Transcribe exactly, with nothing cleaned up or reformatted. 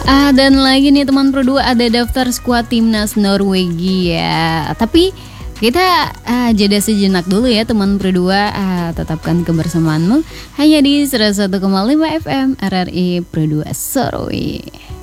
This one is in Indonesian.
Ah, dan lagi nih teman Pro dua ada daftar skuad timnas Norwegia. Tapi kita ah, jeda sejenak dulu ya teman Pro dua. Ah, tetapkan kebersamaanmu hanya di seratus satu koma lima F M R R I Pro dua Sorowe.